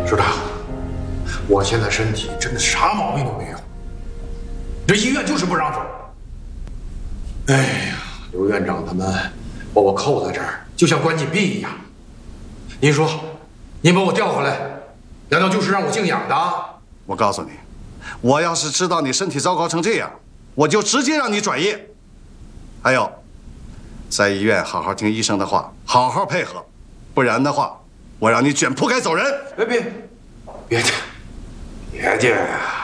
知道，我现在身体真的啥毛病都没有，这医院就是不让走。哎呀，刘院长他们把我扣在这儿，就像关禁闭一样。您说，您把我调回来，难道就是让我静养的？ 我告诉你，我要是知道你身体糟糕成这样，我就直接让你转业。还有，在医院好好听医生的话，好好配合，不然的话，我让你卷铺盖走人。 别介，